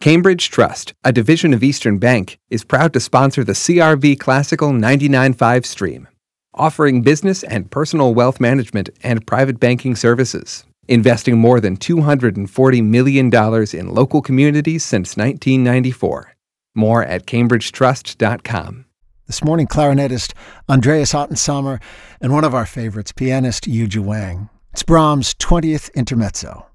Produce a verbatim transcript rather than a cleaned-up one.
Cambridge Trust, a division of Eastern Bank, is proud to sponsor the C R V Classical ninety-nine point five stream, offering business and personal wealth management and private banking services, investing more than two hundred forty million dollars in local communities since nineteen ninety-four. More at cambridge trust dot com. This morning, clarinetist Andreas Ottensamer and one of our favorites, pianist Yu Wang. It's Brahms' twentieth Intermezzo.